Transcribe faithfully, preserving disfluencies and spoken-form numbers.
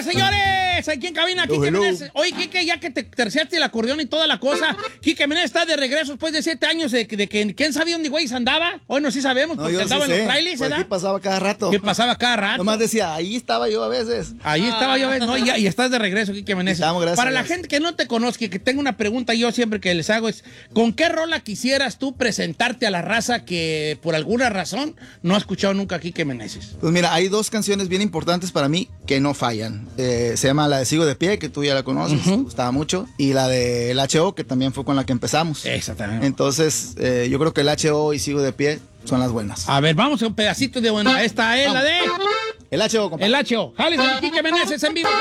señores! Aquí en cabina, Hello, Quique hello. Meneses. Oye, Quique, ya que te terciaste el acordeón y toda la cosa, Quique Meneses está de regreso después de siete años de, de que quién sabía dónde güey andaba. Hoy no sí sabemos, No, porque yo sí andaba en sé. los trailers, Por ¿verdad? aquí pasaba cada rato. Que pasaba cada rato. Nomás decía, ahí estaba yo a veces. Ahí estaba yo, ¿no? Y, y estás de regreso, Quique Meneses. Estamos, gracias Para a la Dios. gente que no te conozca y que tengo una pregunta yo siempre que les hago es, ¿con qué rola quisieras tú presentarte a la raza que por alguna razón no ha escuchado nunca a Quique Meneses? Pues mira, hay dos canciones bien importantes para mí que no fallan. Eh, se llama la de Sigo de Pie, que tú ya la conoces, Ujú. te gustaba mucho. Y la de el H O, que también fue con la que empezamos. Exactamente. Entonces, eh, yo creo que el H O y Sigo de Pie son las buenas. A ver, vamos a un pedacito de bueno. Esta es la de El H O, compadre. el H O. Jales, Quique Meneses en vivo.